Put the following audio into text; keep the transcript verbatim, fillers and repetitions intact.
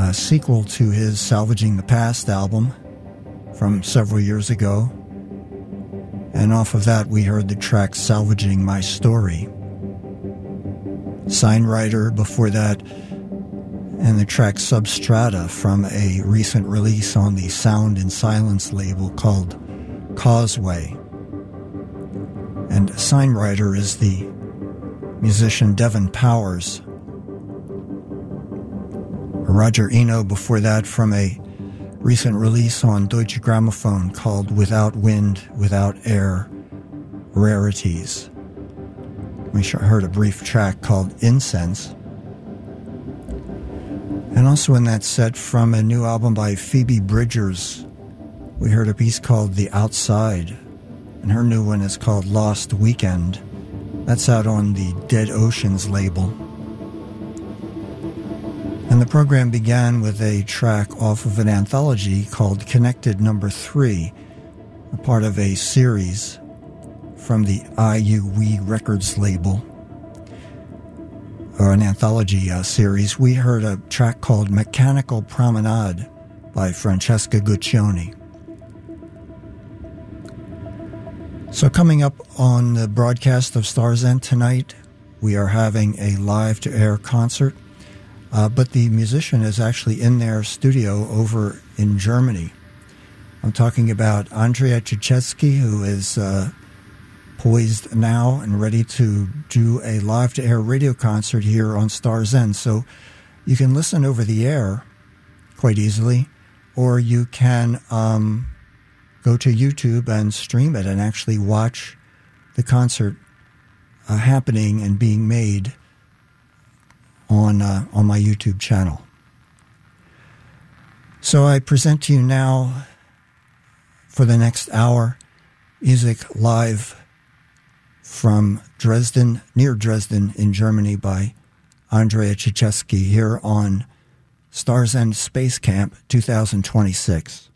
a sequel to his Salvaging the Past album from several years ago. And off of that, we heard the track Salvaging My Story. Signwriter before that, and the track Substrata from a recent release on the Sound and Silence label called Causeway. And signwriter is the musician Devin Powers. Roger Eno before that from a recent release on Deutsche Grammophon called Without Wind, Without Air, Rarities. We heard a brief track called Incense. And also in that set from a new album by Phoebe Bridgers, we heard a piece called The Outside, and her new one is called Lost Weekend. That's out on the Dead Oceans label. And the program began with a track off of an anthology called Connected Number Three, a part of a series from the I U We Records label, or an anthology uh, series. We heard a track called Mechanical Promenade by Francesca Guccione. So coming up on the broadcast of Stars End tonight, we are having a live-to-air concert, uh, but the musician is actually in their studio over in Germany. I'm talking about Andrea Cichesky, who is uh, poised now and ready to do a live-to-air radio concert here on Stars End. So you can listen over the air quite easily, or you can um, go to YouTube and stream it and actually watch the concert uh, happening and being made on uh, on my YouTube channel. So I present to you now, for the next hour, music live from Dresden, near Dresden in Germany, by Andrea Cichesky here on Stars End Space Camp twenty twenty-six.